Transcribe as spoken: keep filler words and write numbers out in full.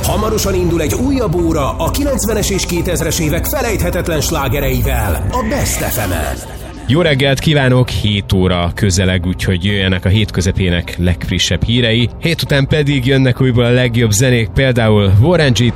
Hamarosan indul egy újabb óra a kilencvenes és kétezres évek felejthetetlen slágereivel a Best ef emen. Jó reggelt kívánok, hét óra közeleg, úgyhogy jöjjenek a hét közepének legfrissebb hírei. Hét után pedig jönnek újból a legjobb zenék, például Warren G.